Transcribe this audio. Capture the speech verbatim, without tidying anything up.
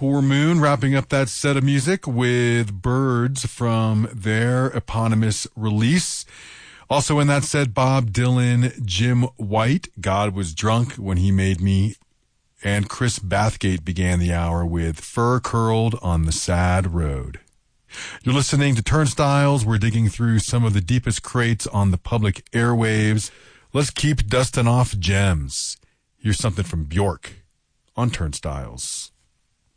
Poor Moon, wrapping up that set of music with Birds from their eponymous release. Also in that set, Bob Dylan, Jim White, God Was Drunk When He Made Me, and Chris Bathgate began the hour with Fur Curled on the Sad Road. You're listening to Turnstiles. We're digging through some of the deepest crates on the public airwaves. Let's keep dusting off gems. Here's something from Bjork on Turnstiles.